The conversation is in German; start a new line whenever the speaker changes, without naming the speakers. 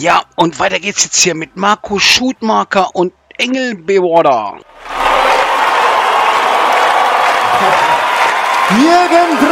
Ja, und weiter geht's jetzt hier mit Marco Schutmarker und Engel Bewader.
Jürgen